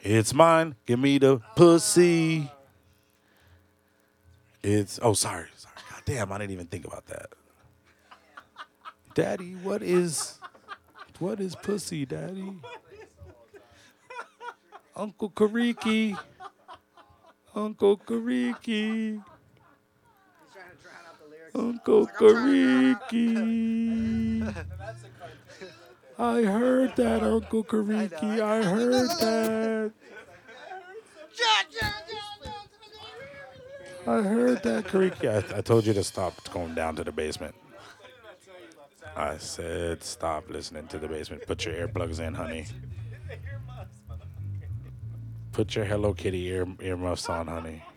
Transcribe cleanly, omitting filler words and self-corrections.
It's mine. Give me the pussy. Sorry. God damn, I didn't even think about that. Daddy, what is pussy, Daddy? Uncle Kariki. Uncle Kariki. Uncle Kariki. I heard that, Uncle Kariki. I heard that. I heard that, Kariki. I told you to stop going down to the basement. I said stop listening to the basement. Put your earplugs in, honey. Put your Hello Kitty earmuffs on, honey.